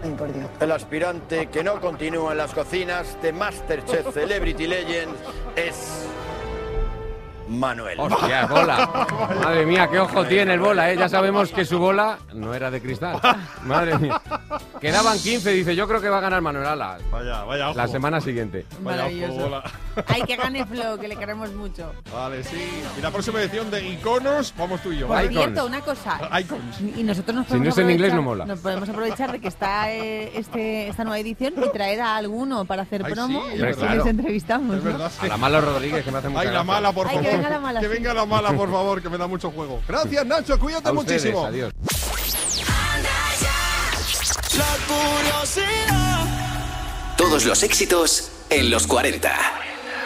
Ay, por Dios. El aspirante que no continúa en las cocinas de MasterChef Celebrity Legends es Manuel. ¡Hostia, bola! Madre mía, qué ojo tiene el bola, ¿eh? Ya sabemos que su bola no era de cristal. Madre mía. Quedaban 15, dice, yo creo que va a ganar Manuel Ala. Vaya ojo. La semana siguiente. Vaya ojo, bola. Ay, que gane Flo, que le queremos mucho. Vale, sí. Y la próxima edición de Iconos, vamos tú y yo. Por ¿Vale? cierto, una cosa. Icons. Y nosotros nos Si no podemos es en inglés, aprovechar- no mola. Nos podemos aprovechar de que está esta nueva edición y traer a alguno para hacer Ay, promo sí, y así claro. les entrevistamos. Es ¿no? verdad, sí. A la Mala Rodríguez, que me hace mucha Ay, la gracia. mala, por Ay, favor. que venga la mala, Que sí. venga la mala, por favor, que me da mucho juego. Gracias, Nacho, cuídate A ustedes, muchísimo. adiós. Todos los éxitos en los 40.